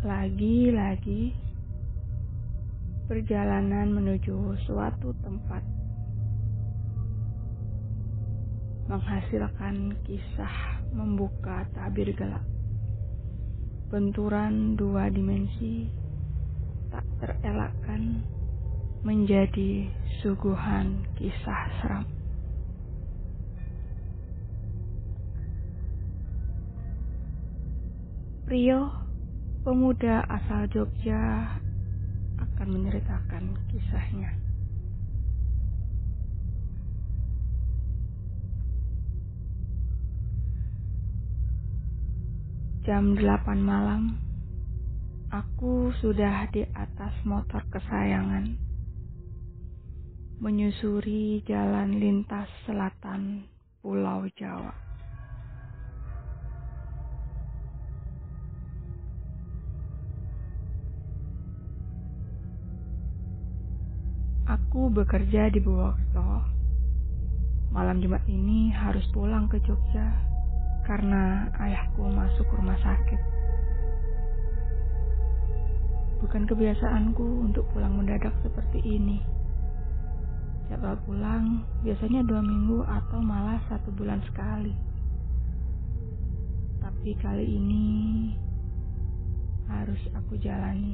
Lagi-lagi perjalanan menuju suatu tempat menghasilkan kisah membuka tabir gelap. Benturan dua dimensi tak terelakkan menjadi suguhan kisah seram. Prio, pemuda asal Jogja, akan menceritakan kisahnya. Jam 8 malam, aku sudah di atas motor kesayangan, menyusuri jalan lintas selatan Pulau Jawa. Aku bekerja di Purwokerto. Malam Jumat ini harus pulang ke Jogja karena ayahku masuk rumah sakit. Bukan kebiasaanku untuk pulang mendadak seperti ini. Jadwal pulang biasanya 2 minggu atau malah 1 bulan sekali. Tapi kali ini harus aku jalani.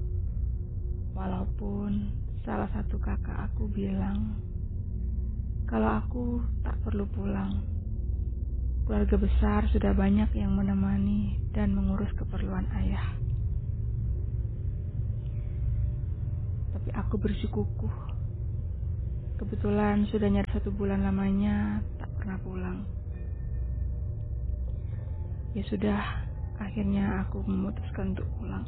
Walaupun salah satu kakak aku bilang kalau aku tak perlu pulang. Keluarga besar sudah banyak yang menemani dan mengurus keperluan ayah. Tapi aku bersikukuh. Kebetulan sudah nyari 1 bulan lamanya tak pernah pulang. Ya sudah, akhirnya aku memutuskan untuk pulang.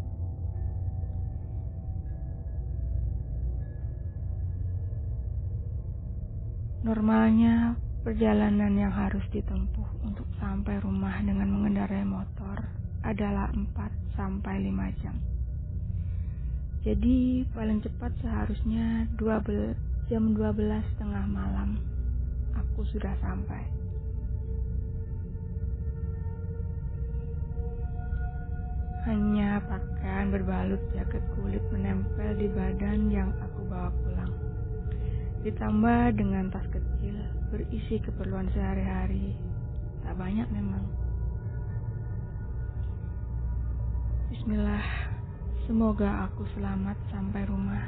Normalnya, perjalanan yang harus ditempuh untuk sampai rumah dengan mengendarai motor adalah 4-5 jam. Jadi paling cepat seharusnya jam 12 tengah malam aku sudah sampai. Hanya pakaian berbalut jaket kulit menempel di badan yang aku bawa pulang. Ditambah dengan tas kecil berisi keperluan sehari-hari. Tak banyak memang. Bismillah, semoga aku selamat sampai rumah.